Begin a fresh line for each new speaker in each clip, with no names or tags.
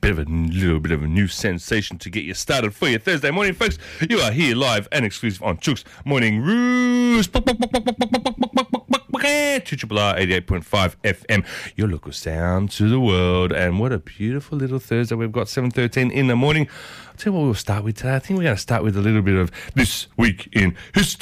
little bit of a new sensation to get you started for your Thursday morning, folks. You are here live and exclusive on Chook's Morning Roost. 88.5 FM, your local sound to the world. And what a beautiful little Thursday we've got, 7:13 in the morning. I'll tell you what we'll start with today. I think we're going to start with a little bit of This Week in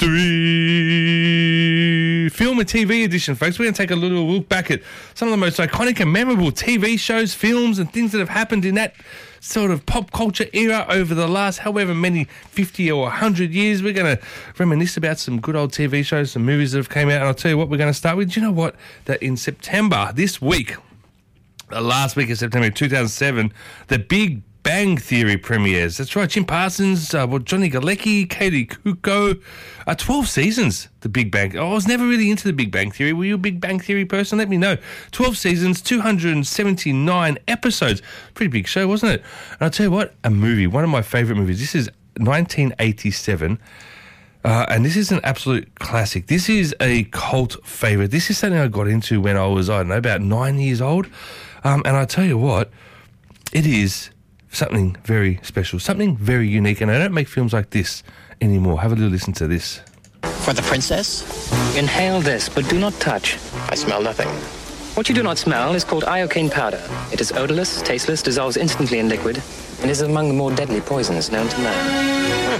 History. Film and TV edition, folks. We're going to take a little look back at some of the most iconic and memorable TV shows, films and things that have happened in that sort of pop culture era over the last however many 50 or 100 years. We're going to reminisce about some good old TV shows, some movies that have came out, and I'll tell you what we're going to start with. Do you know what? That in September, this week, the last week of September 2007, The Big Bang Theory premieres. That's right, Jim Parsons, Johnny Galecki, Katie Kuko. 12 seasons, The Big Bang. I was never really into The Big Bang Theory. Were you a Big Bang Theory person? Let me know. 12 seasons, 279 episodes. Pretty big show, wasn't it? And I'll tell you what, a movie, one of my favourite movies. This is 1987. And this is an absolute classic. This is a cult favourite. This is something I got into when I was, I don't know, about 9 years old. And I tell you what, it is something very special, something very unique, and I don't make films like this anymore. Have a little listen to this.
For the princess?
Inhale this, but do not touch.
I smell nothing.
What you do not smell is called iocane powder. It is odorless, tasteless, dissolves instantly in liquid, and is among the more deadly poisons known to man.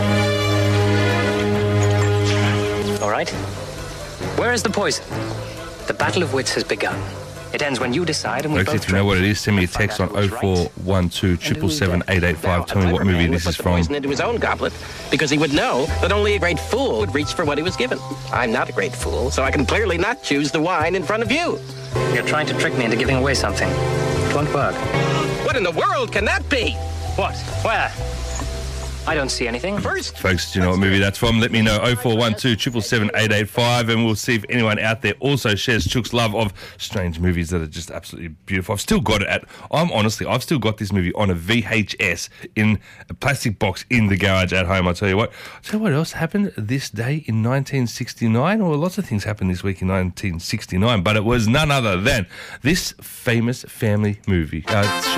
All right. Where is the poison? The battle of wits has begun. It ends when you decide, and we both.
If you know what it is, send me a text on 0412 777 885. Tell me what movie this is from.
Poison into his own goblet, because he would know that only a great fool would reach for what he was given. I'm not a great fool, so I can clearly not choose the wine in front of you.
You're trying to trick me into giving away something. It won't work.
What in the world can that be?
What? Where? I don't see anything.
First,
Folks, do you know what movie that's from? Let me know, 0412 777 885, and we'll see if anyone out there also shares Chook's love of strange movies that are just absolutely beautiful. I've still got it I've still got this movie on a VHS in a plastic box in the garage at home. I'll tell you what else happened this day in 1969? Well, lots of things happened this week in 1969, but it was none other than this famous family movie.